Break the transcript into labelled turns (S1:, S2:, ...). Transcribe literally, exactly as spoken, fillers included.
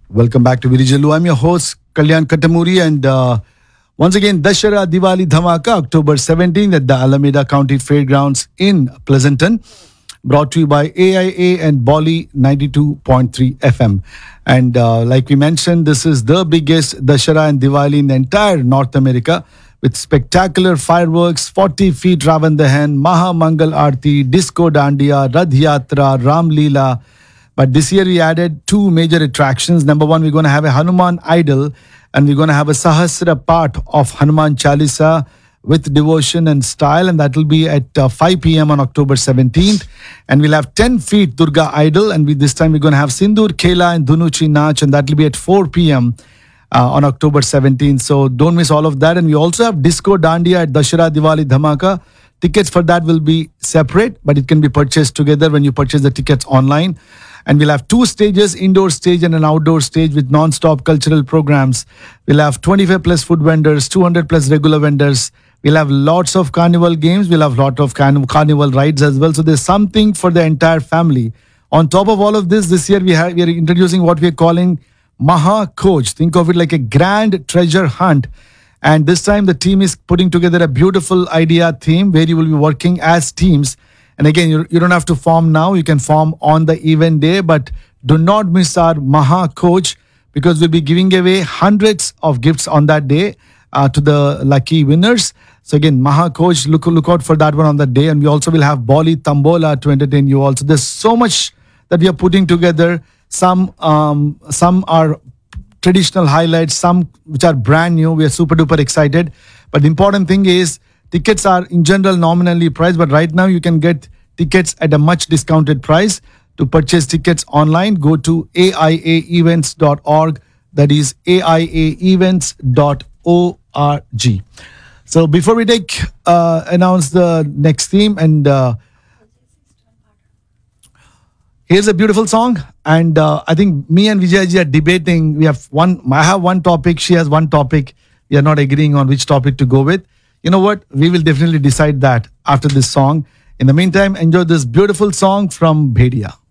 S1: Welcome back to Virijalu. I'm your host, Kalyan Katamuri, and uh, once again, Dashara Diwali Dhamaka, October seventeenth at the Alameda County Fairgrounds in Pleasanton, brought to you by A I A and Bolly ninety-two point three F M. And uh, like we mentioned, this is the biggest Dashara and Diwali in the entire North America, with spectacular fireworks, forty feet Ravan Dahan, Maha Mangal Aarti, Disco Dandiya, Radh Yatra, Ram Leela. But this year we added two major attractions. Number one, we're going to have a Hanuman idol, and we're going to have a Sahasra part of Hanuman Chalisa with devotion and style, and that will be at uh, five p.m. on October seventeenth. And we'll have ten feet Durga idol, and we, this time we're going to have Sindur Khela and Dhunuchi Nach, and that will be at four p.m. Uh, on October seventeenth. So don't miss all of that. And we also have Disco Dandiya at Dashara Diwali Dhamaka. Tickets for that will be separate, but it can be purchased together when you purchase the tickets online. And we'll have two stages, indoor stage and an outdoor stage with non-stop cultural programs. We'll have twenty-five plus food vendors, two hundred plus regular vendors. We'll have lots of carnival games. We'll have lot of carn- carnival rides as well. So there's something for the entire family. On top of all of this, this year we, have, we are introducing what we are calling Maha Coach. Think of it like a grand treasure hunt. And this time the team is putting together a beautiful idea theme where you will be working as teams. And again, you, you don't have to form now. You can form on the event day. But do not miss our Maha Coach, because we'll be giving away hundreds of gifts on that day uh, to the lucky winners. So again, Maha Coach, look, look out for that one on that day. And we also will have Bolly Tambola to entertain you also. There's so much that we are putting together. Some, um, some are traditional highlights, some which are brand new. We are super duper excited. But the important thing is, tickets are in general nominally priced, but right now you can get tickets at a much discounted price. To purchase tickets online, go to A I A events dot org. That is A I A events dot org. So before we take uh, announce the next theme, and uh, here's a beautiful song. And uh, I think me and Vijayji are debating. We have one. I have one topic. She has one topic. We are not agreeing on which topic to go with. You know what? We will definitely decide that after this song. In the meantime, enjoy this beautiful song from Bhedia.